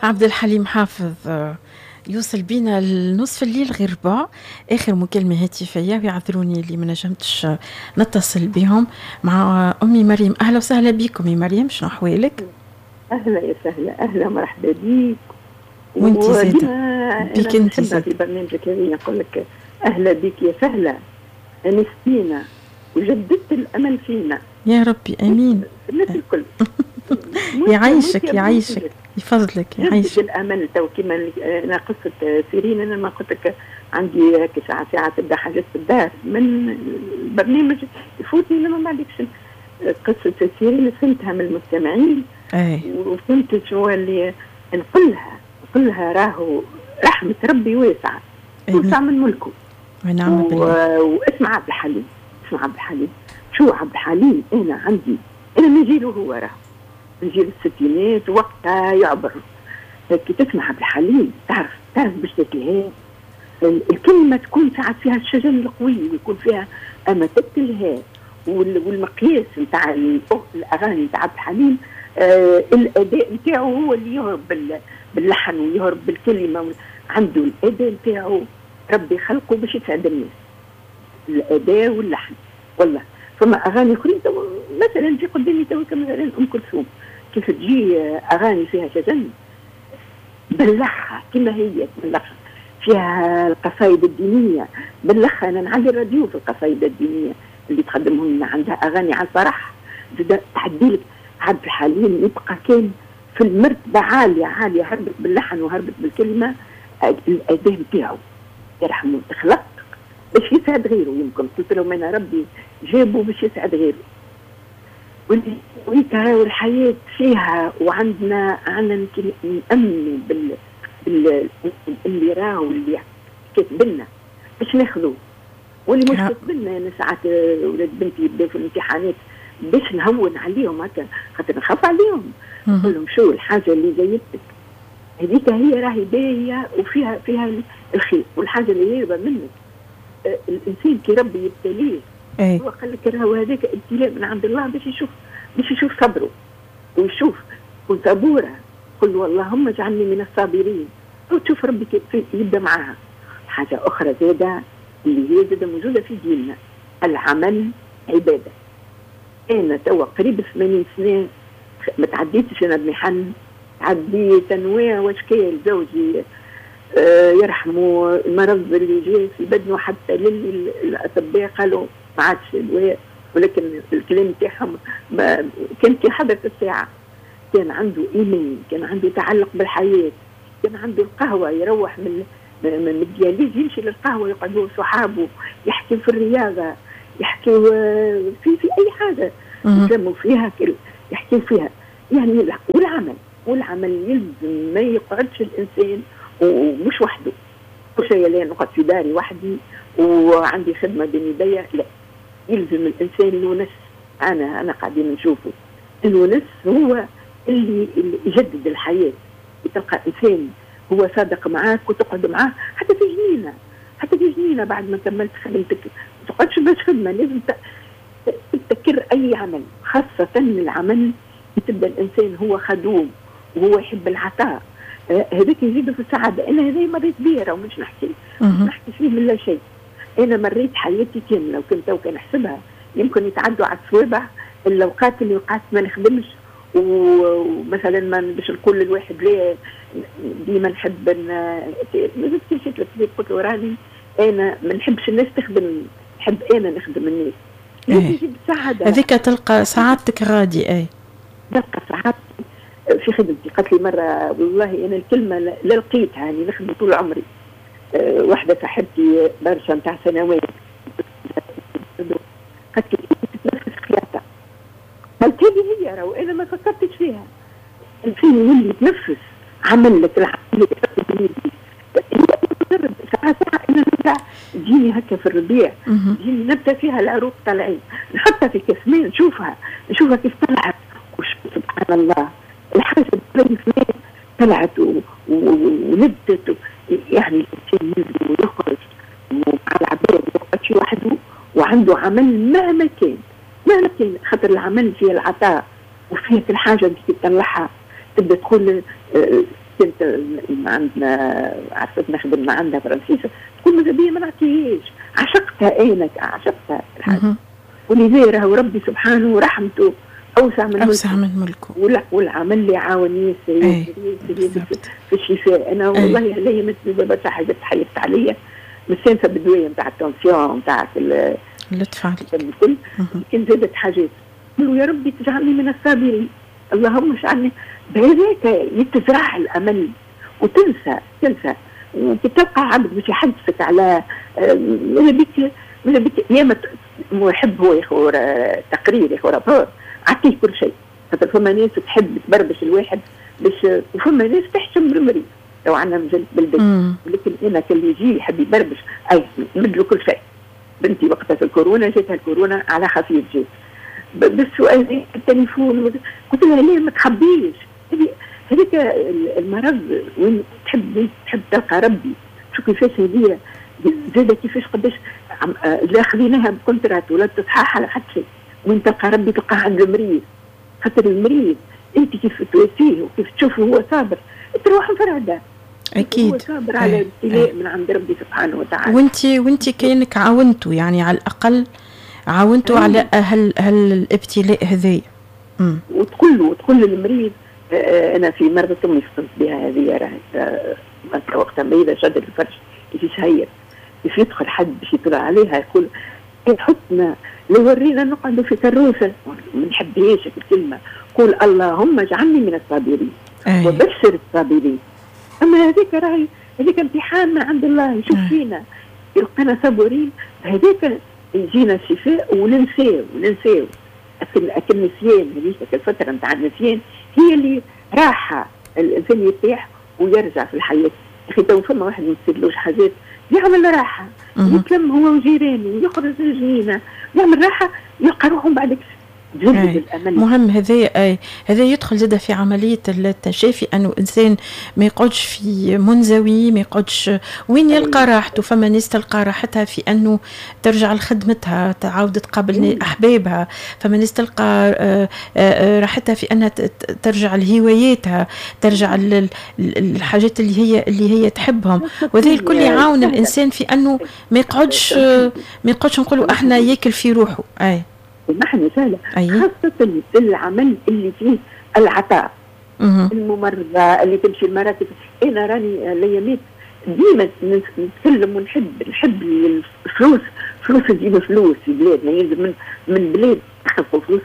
عبد الحليم حافظ يوصل بينا لنصف الليل غير ربع. آخر مكالمة هاتفية ويعذروني اللي ما نجمتش نتصل بهم مع أمي مريم. أهلا وسهلا بك أمي مريم، شنو أحوالك؟ أهلا يا سهلا، أهلا مرحبا بيك. وانتي زادة أنا بيك، انتي نحبها زادة في برنامجك هذه، نقول لك أهلا بك يا سهلا، أنستينا وجددت الأمل فينا يا ربي آمين. الناس الكل. يعيشك يعيشك يفضلك جدد يعيشك. الأمل. تو كما أنا قصة سيرين، أنا ما قلت لك عندي هيك ساعة تبدا حاجات في الدار من البرنامج يفوتني لما ما عندكش. قصة سيرين فهمتها من المستمعين، وفهمت شو اللي نقول لها راهو رحمة ربي واسعة توسع من ملكه. ونعم بالله. واسمع عبد الحليم، اسمع عبد الحليم. شو عبد الحليم أنا من جيله، هو راهو من جيل الستينات وقتها يعبر. كي تسمع عبد الحليم تعرف باش تلهي الكلمة تكون ساعات فيها الشجن القوي، ويكون فيها أماتة الهاء والمقياس نتاع الأغاني نتاع عبد الحليم. الأداء نتاعو هو اللي يهرب باللحن ويهرب بالكلمة. عنده الأداء نتاعو ربي خلقه باش يسعد الناس، الأداء واللحن. والله ثم أغاني أخرين مثلا تجي قدامي تو مثلا أم كلثوم، كيف تجي أغاني فيها شجن بلخها كما هي، بلخها فيها القصائد الدينية، بلخها. أنا نعلي الراديو في القصائد الدينية اللي تقدمهم لنا، عندها أغاني على الفرح. تعديلك عبد الحليم يبقى كان في المرتبة عالية، هربت باللحن وهربت بالكلمة. الأداء بتاعه يرحمه تخلق باش يسعد غيره. يمكن قلت لهم أنا ربي جابه باش يسعد غيره. والحياة فيها وعندنا يمكن نأمن اللي راهو اللي كاتب لنا باش ناخذوه، واللي مش كاتب لنا. أنا ساعات ولاد بنتي يبداو في الامتحانات باش نهون عليهم هكا، خاطر نخاف عليهم. نقول لهم شو الحاجة اللي جايبتك هذيك هي راهي باهية وفيها الخير، والحاجة اللي هربة منك الإنسان كي ربي يبتليه هو قال لك راهو هذاك ابتلاء من عند الله باش يشوف صبره ويشوف وصبوره. قل واللهم اجعلني من الصابرين، وتشوف ربي كيف يبدا معاها. حاجة أخرى زادة اللي هي زادة موجودة في ديننا، العمل عبادة. أنا توا قريب 80 سنة ما تعديتش أنا بمحن، تعديت أنواع وأشكال. زوجي يرحمه المرض اللي جاء في بدنه، حتى للي الأطباء قالوا ما عادش الدواء، ولكن الكلام تاعهم كان في حضرة الساعة. كان عنده إيمان، كان عنده تعلق بالحياة، كان عنده القهوة يروح من الدياليز يمشي للقهوة يقعد هو وصحابه يحكي في الرياضة، يحكي في أي حاجة يسموا فيها يحكي فيها يعني. والعمل يلزم ما يقعدش الإنسان ومش وحده. كل شيء لا نقعد في داري وحدي وعندي خدمة بين يدي، لا، يلزم الإنسان الونس. أنا قاعدين نشوفه الونس هو اللي يجدد الحياة. تلقى إنسان هو صادق معاك وتقعد معاه حتى في جنينة بعد ما كملت خدمتك. ما تقعدش بس خدمة، لازم تذكر أي عمل، خاصة العمل تبدأ الإنسان هو خدوم وهو يحب العطاء. هذاك يزيد في السعادة. أنا هذا مريت بيه ومش نحكي فيه من لا شيء. أنا مريت حياتي كاملة وكنت نحسبها يمكن يتعدوا على الصوابع الأوقات اللي وقعت ما نخدمش. ومثلا ما باش نقول للواحد لا ديما نحب ما زلتش قلت له راني أنا ما نحبش الناس تخدمني، نحب أنا نخدم الناس. يجيب السعادة. هذيك تلقى سعادتك غادي. تلقى سعادتي في خدمتي. قالت لي مرة والله أنا الكلمة لا لقيتها، يعني نخدم طول عمري. واحدة صاحبتي برشا نتاع سنوات قالت لي تتنفس خياطة. قالت هذه هي راهو أنا ما فكرتش فيها. الإنسان يولي يتنفس عمل لك العمل اللي ساعة أنا نرجع تجيني هكا في الربيع، تجيني نبدأ فيها العروق طالعين، نحطها في كسمين نشوفها كيف طلعت. سبحان الله الحاجة طلعت ونبتت. يعني الإنسان ينزل ويخرج مع العباد ويقعد شي وحده وعنده عمل مهما كان خاطر العمل فيه العطاء وفيه الحاجة اللي تطلعها تبدأ تقول كنت عندنا عرفت نخدم عندها فرنسيسة تقول ماذا بيا ما نعطيهاش، عشقتها انا عشقتها الحاجة. ولذا راهو ربي سبحانه ورحمته اوسع من ملكه والعمل اللي عاوني في الشفاء. انا والله علي مثل بابا حاجه تحيفت عليا مستانسه بالدوايه نتاع التنسيون نتاع الادفع الكل، لكن زادت حاجات قالوا يا ربي تجعلني من الصابرين، اللهم اجعلني بهذاك يتزرع الامل وتنسى تلقى عبد باش يحدثك على ماذا بك ياما محب هو يخور تقرير يخور رابور عطيه كل شيء، خاطر فما ناس تحب تبربش الواحد باش، وفما ناس تحشم بالمريض لو عندنا مجال بالبيت، لكن انا كل يجي يحب يبربش اي نمد له كل شيء. بنتي وقتها في الكورونا جاتها الكورونا على خفيف جيت بالسؤال التليفون قلت لها ليه ما تخبيش هذيك المرض وين تحب تلقى ربي شو كيفاش هذه زاد كيفاش قداش لا خذيناها بكونترات ولا تصحح على حد شيء، وين تلقى ربي تلقاه عند المريض، خاطر المريض انت كيف تواسيه وكيف تشوفه هو صابر تروح مفرده اكيد هو صابر على الابتلاء من عند ربي سبحانه وتعالى. وانت كانك عاونتوا يعني على الاقل عاونتوا على الابتلاء هذايا. وتقول للمريض انا في مرضى امي فطنت بها هذه راهي وقتها مريضه شد الفرج كيف يشهير كيف يدخل حد باش يطلع عليها يقول تحطنا لو ورينا نقعدوا في كروسه ما نحبهاش الكلمه، قول اللهم اجعلني من الصابرين وبشر الصابرين. اما هذيك امتحان من عند الله يشوف فينا يلقانا صابرين، هذاك يجينا الشفاء وننساو اكل نسيان. هذيك الفتره نتاع النسيان هي اللي راحه الانسان يرتاح ويرجع في الحياه. اخي تو فما واحد ما تصيرلوش حاجات يعمل راحه يتلم هو وجيرانه ويخرج الجنينه يعمل راحه يلقى روحهم بعدك جذب الامل. مهم هذا يدخل زاد في عمليه التشافي، انه انسان ما يقعدش في منزوي، ما يقعدش وين يلقى راحته. فما ناس تلقى راحتها في انه ترجع لخدمتها تعاود تقابل احبابها، فما ناس تلقى راحتها في انها ترجع لهواياتها، ترجع للحاجات اللي هي تحبهم، وهذا الكل يعاون الانسان في انه ما يقعدش نقولوا احنا ياكل في روحه. نحن سهلة خاصة العمل اللي فيه العطاء. الممرضة اللي تمشي المراكز، أنا راني الأيامات ديما نتكلم ونحب الفلوس تجيب فلوس في بلادنا، يلزم من بلاد تخلق فلوس.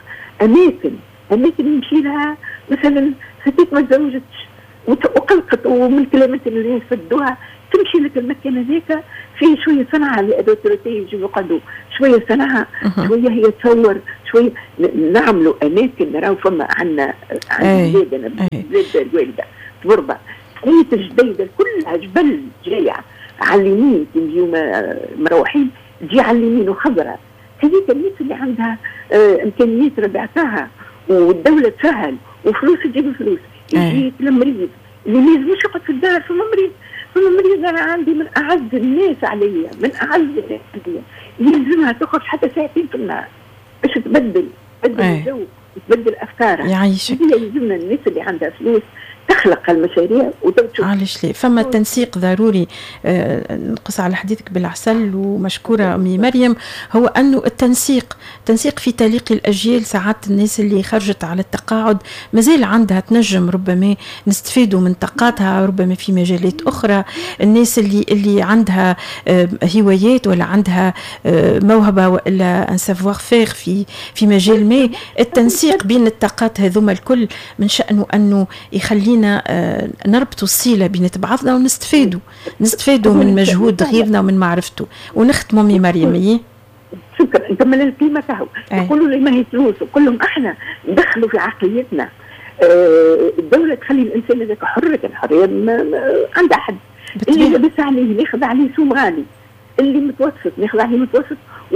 أماكن نمشي لها مثلا ستات ما تزوجتش وقلقت ومن الكلمات اللي يفدوها تمشي لك المكان هذاك فيه شويه صنعه للادوتوريتي يجوا يقعدوا شويه صنعه شويه هي تصور شويه نعملوا اماكن نراو فما عندنا بلادنا بلاد الوالده توربه هي الجديده كلها جبل جايه على اليمين تجيو مروحين تجي على اليمين وخضراء. هذيك الناس اللي عندها امكانيات ربعتها والدوله تسهل وفلوس تجيب فلوس يجي المريض اللي ما يلزمش يقعد في الدار. فما مريض انا عندي من اعز الناس عليا يلزمها تخرج حتى ساعتين في النهار باش تبدل الجو وتبدل افكارها. يعيشك يلزمنا الناس اللي عندها فلوس تخلق المشاريع وتشوف. علاش ليه؟ فما تنسيق ضروري. نقص على حديثك بالعسل ومشكوره امي مريم. هو انه التنسيق في تليق الاجيال. ساعات الناس اللي خرجت على التقاعد مازال عندها تنجم ربما نستفيدوا من طاقاتها ربما في مجالات اخرى. الناس اللي عندها هوايات ولا عندها موهبه ولا ان سافوار فير في مجال ما، التنسيق بين الطاقات هذوما الكل من شأنه انه يخلينا نربطوا الصلة بين بعضنا ونستفادوا من مجهود غيرنا ومن معرفته. ونختموا مي مريم. شكرا. نكمل الكلمة تاعو. يقولوا لي ما هي فلوس وكلهم احنا ندخلوا في عقليتنا. الدولة تخلي الانسان هذاك حر، لكن الحرية عندها حد. اللي لبس عليه ناخذ عليه سوم غالي، اللي متوسط ناخذ عليه متوسط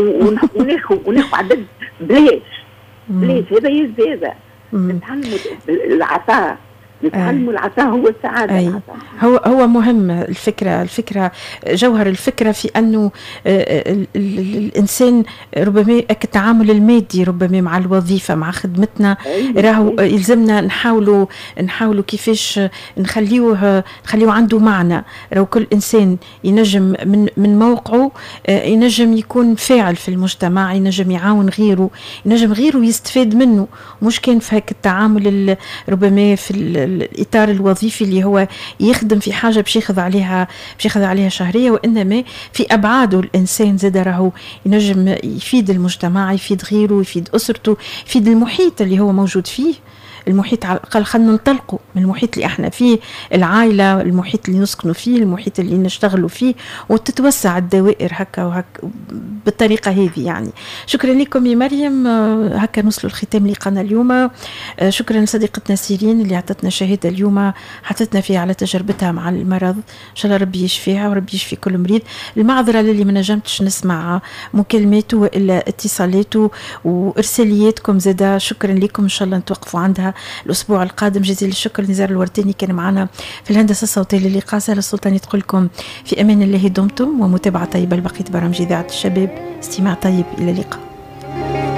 وناخذ عدد بلاش. هذا يزداد. نتعلموا العطاء نتعلموا العطاء هو السعادة. أي. هو مهم الفكرة جوهر الفكرة في أنه الإنسان ربما التعامل المادي ربما مع الوظيفة مع خدمتنا راهو يلزمنا نحاولوا كيفاش نخليوه عنده معنى. راهو كل إنسان ينجم من موقعه ينجم يكون فاعل في المجتمع، ينجم يعاون غيره، ينجم غيره يستفاد منه، مش كان في هيك التعامل ربما في الإطار الوظيفي اللي هو يخدم في حاجة باش ياخذ عليها شهرية، وإنما في أبعاده الإنسان زاد راهو ينجم يفيد المجتمع، يفيد غيره، يفيد أسرته، يفيد المحيط اللي هو موجود فيه. المحيط على الأقل خلنا ننطلقوا من المحيط اللي احنا فيه، العائلة، المحيط اللي نسكنوا فيه، المحيط اللي نشتغلوا فيه، وتتوسع الدوائر هكا وهكا بالطريقة هذه. يعني شكرا لكم يا مريم. هكا نوصلوا الختام لقانا اليوم. شكرا لصديقتنا سيرين اللي عطتنا شهادة اليوم، حطتنا فيها على تجربتها مع المرض. ان شاء الله ربي يشفيها وربي يشفي كل مريض. المعذرة للي ما نجمتش نسمع مكالماته والا اتصالاته وارسالياتكم زادا. شكرا لكم، ان شاء الله نتوقفوا عندها الأسبوع القادم. جزيل الشكر. نزار الورتيني كان معنا في الهندسة الصوتية للقاء. سهل السلطاني تقول لكم في أمان الله دمتم، ومتابعة طيبة لبقية برامج إذاعة الشباب. استماع طيب، إلى اللقاء.